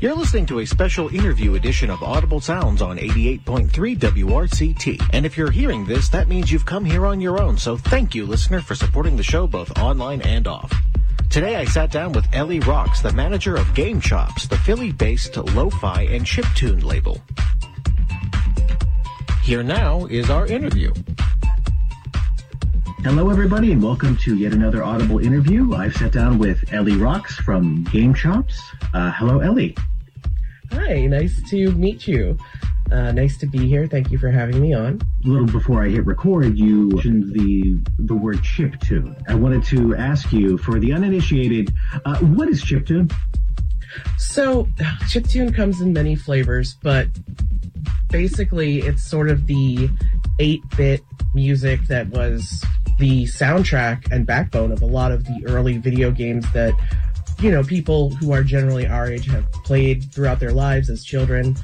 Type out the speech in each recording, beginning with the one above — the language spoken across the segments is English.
You're listening to a special interview edition of Audible Sounds on 88.3 WRCT. And if you're hearing this, that means you've come here on your own. So thank you, listener, for supporting the show both online and off. Today I sat down with Ellie Rocks, the manager of Game Chops, the Philly-based lo-fi and chiptune label. Here now is our interview. Hello, everybody, and welcome to yet another Audible interview. I've sat down with Ellie Rocks from Game Chops. Hello, Ellie. Hi, nice to meet you. Nice to be here. Thank you for having me on. A little before I hit record, you mentioned the word chiptune. I wanted to ask you, for the uninitiated, what is chiptune? So, chiptune comes in many flavors, but basically it's sort of the 8-bit music that was the soundtrack and backbone of a lot of the early video games that, you know, people who are generally our age have played throughout their lives as children.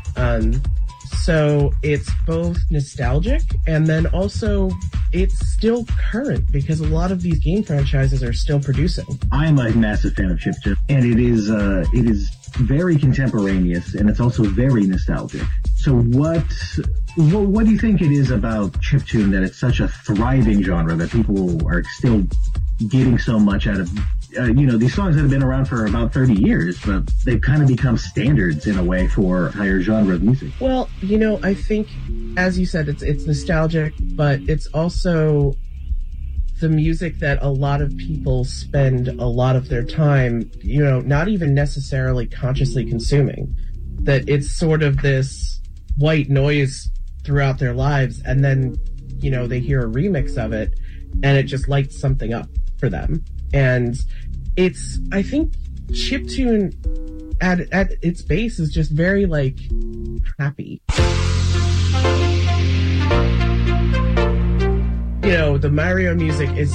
So it's both nostalgic and then also it's still current because a lot of these game franchises are still producing. I'm a massive fan of chiptune, and it is very contemporaneous, and it's also very nostalgic. So what do you think it is about chiptune that it's such a thriving genre that people are still getting so much out of? These songs that have been around for about 30 years, but they've kind of become standards in a way for higher genre of music. Well, I think, as you said, it's nostalgic, but it's also the music that a lot of people spend a lot of their time, not even necessarily consciously consuming. That it's sort of this white noise throughout their lives, and then, they hear a remix of it, and it just lights something up for them. And I think chiptune at its base is just very, happy. The Mario music is